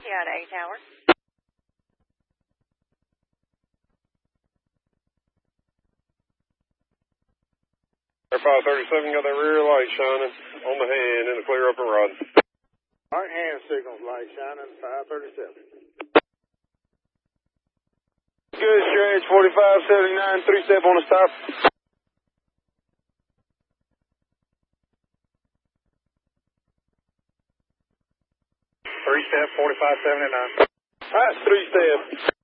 you out of A Tower. Air 537 got that rear light shining on the hand and the clear up and rod. Right hand signals light shining, 537. Good stretch, 4579, 3-step on the stop. 3-step, 4579. That's 3-step.